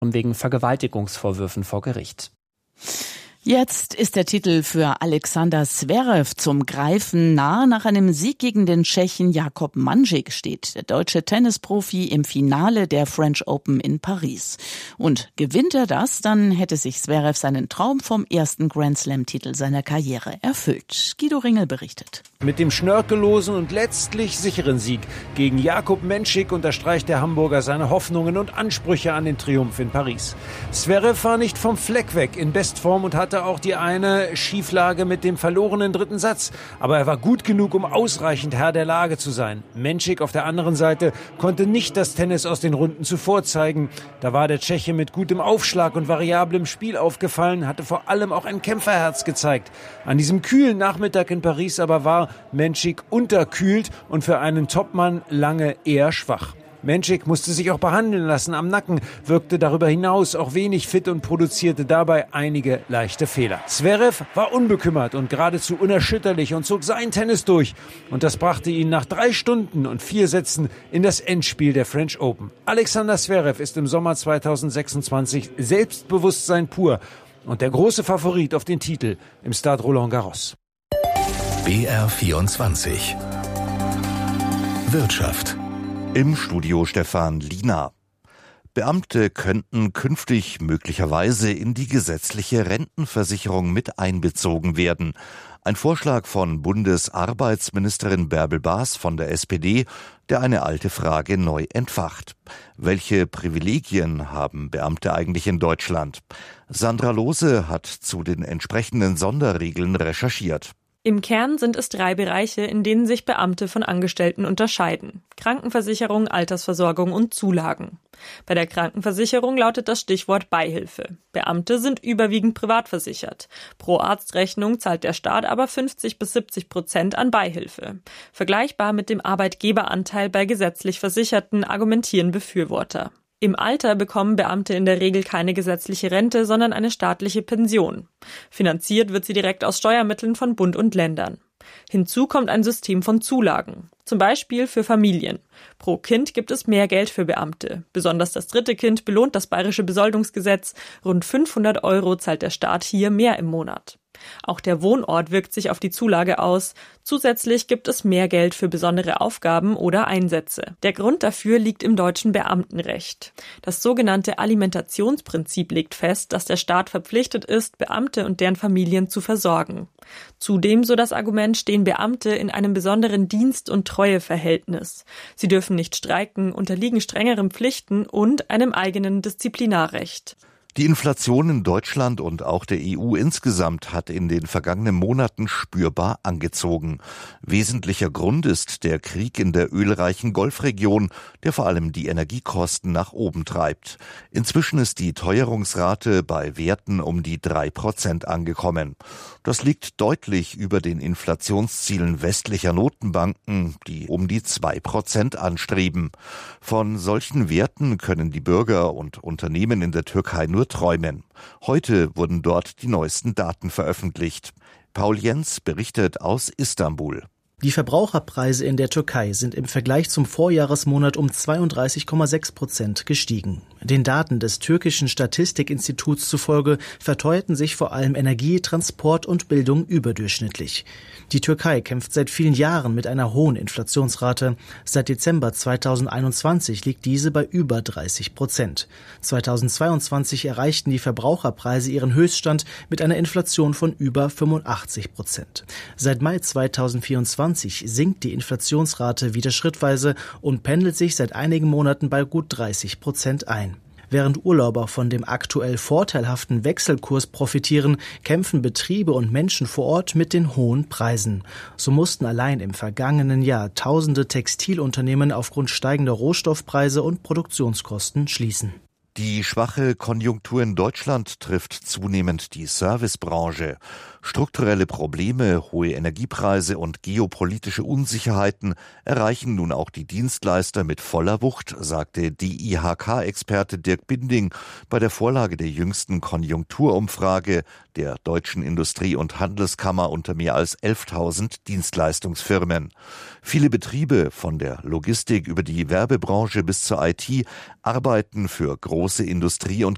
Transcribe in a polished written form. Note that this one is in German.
wegen Vergewaltigungsvorwürfen vor Gericht. Jetzt ist der Titel für Alexander Zverev zum Greifen nah. Nach einem Sieg gegen den Tschechen Jakub Mandžík steht der deutsche Tennisprofi im Finale der French Open in Paris. Und gewinnt er das, dann hätte sich Zverev seinen Traum vom ersten Grand-Slam-Titel seiner Karriere erfüllt. Guido Ringel berichtet. Mit dem schnörkellosen und letztlich sicheren Sieg gegen Jakub Mandžík unterstreicht der Hamburger seine Hoffnungen und Ansprüche an den Triumph in Paris. Zverev war nicht vom Fleck weg, in Bestform und hatte auch die eine Schieflage mit dem verlorenen dritten Satz. Aber er war gut genug, um ausreichend Herr der Lage zu sein. Mandžík auf der anderen Seite konnte nicht das Tennis aus den Runden zuvor zeigen. Da war der Tscheche mit gutem Aufschlag und variablem Spiel aufgefallen, hatte vor allem auch ein Kämpferherz gezeigt. An diesem kühlen Nachmittag in Paris aber war Mandžík unterkühlt und für einen Topmann lange eher schwach. Mandžík musste sich auch behandeln lassen am Nacken, wirkte darüber hinaus auch wenig fit und produzierte dabei einige leichte Fehler. Zverev war unbekümmert und geradezu unerschütterlich und zog sein Tennis durch. Und das brachte ihn nach 3 Stunden und 4 Sätzen in das Endspiel der French Open. Alexander Zverev ist im Sommer 2026 Selbstbewusstsein pur und der große Favorit auf den Titel im Stade Roland Garros. BR24 Wirtschaft. Im Studio Stefan Liener. Beamte könnten künftig möglicherweise in die gesetzliche Rentenversicherung mit einbezogen werden. Ein Vorschlag von Bundesarbeitsministerin Bärbel Baas von der SPD, der eine alte Frage neu entfacht. Welche Privilegien haben Beamte eigentlich in Deutschland? Sandra Lohse hat zu den entsprechenden Sonderregeln recherchiert. Im Kern sind es 3 Bereiche, in denen sich Beamte von Angestellten unterscheiden: Krankenversicherung, Altersversorgung und Zulagen. Bei der Krankenversicherung lautet das Stichwort Beihilfe. Beamte sind überwiegend privat versichert. Pro Arztrechnung zahlt der Staat aber 50-70% an Beihilfe. Vergleichbar mit dem Arbeitgeberanteil bei gesetzlich Versicherten, argumentieren Befürworter. Im Alter bekommen Beamte in der Regel keine gesetzliche Rente, sondern eine staatliche Pension. Finanziert wird sie direkt aus Steuermitteln von Bund und Ländern. Hinzu kommt ein System von Zulagen, zum Beispiel für Familien. Pro Kind gibt es mehr Geld für Beamte. Besonders das 3. Kind belohnt das Bayerische Besoldungsgesetz. Rund 500 € zahlt der Staat hier mehr im Monat. Auch der Wohnort wirkt sich auf die Zulage aus. Zusätzlich gibt es mehr Geld für besondere Aufgaben oder Einsätze. Der Grund dafür liegt im deutschen Beamtenrecht. Das sogenannte Alimentationsprinzip legt fest, dass der Staat verpflichtet ist, Beamte und deren Familien zu versorgen. Zudem, so das Argument, stehen Beamte in einem besonderen Dienst- und Treueverhältnis. Sie dürfen nicht streiken, unterliegen strengeren Pflichten und einem eigenen Disziplinarrecht. Die Inflation in Deutschland und auch der EU insgesamt hat in den vergangenen Monaten spürbar angezogen. Wesentlicher Grund ist der Krieg in der ölreichen Golfregion, der vor allem die Energiekosten nach oben treibt. Inzwischen ist die Teuerungsrate bei Werten um die 3% angekommen. Das liegt deutlich über den Inflationszielen westlicher Notenbanken, die um die 2% anstreben. Von solchen Werten können die Bürger und Unternehmen in der Türkei nur träumen. Heute wurden dort die neuesten Daten veröffentlicht. Paul Jens berichtet aus Istanbul. Die Verbraucherpreise in der Türkei sind im Vergleich zum Vorjahresmonat um 32,6% gestiegen. Den Daten des türkischen Statistikinstituts zufolge verteuerten sich vor allem Energie, Transport und Bildung überdurchschnittlich. Die Türkei kämpft seit vielen Jahren mit einer hohen Inflationsrate. Seit Dezember 2021 liegt diese bei über 30%. 2022 erreichten die Verbraucherpreise ihren Höchststand mit einer Inflation von über 85%. Seit Mai 2024 sinkt die Inflationsrate wieder schrittweise und pendelt sich seit einigen Monaten bei gut 30% ein. Während Urlauber von dem aktuell vorteilhaften Wechselkurs profitieren, kämpfen Betriebe und Menschen vor Ort mit den hohen Preisen. So mussten allein im vergangenen Jahr tausende Textilunternehmen aufgrund steigender Rohstoffpreise und Produktionskosten schließen. Die schwache Konjunktur in Deutschland trifft zunehmend die Servicebranche. Strukturelle Probleme, hohe Energiepreise und geopolitische Unsicherheiten erreichen nun auch die Dienstleister mit voller Wucht, sagte DIHK-Experte Dirk Binding bei der Vorlage der jüngsten Konjunkturumfrage der Deutschen Industrie- und Handelskammer unter mehr als 11.000 Dienstleistungsfirmen. Viele Betriebe, von der Logistik über die Werbebranche bis zur IT, arbeiten für große Industrie- und